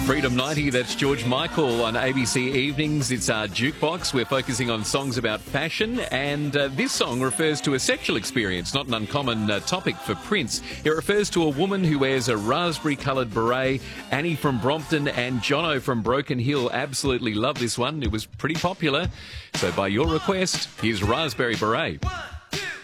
Freedom 90, that's George Michael on ABC Evenings. It's our jukebox. We're focusing on songs about fashion, and this song refers to a sexual experience, not an uncommon topic for Prince. It refers to a woman who wears a raspberry-coloured beret. Annie from Brompton and Jono from Broken Hill absolutely love this one. It was pretty popular. So by your request, here's Raspberry Beret. 1, 2.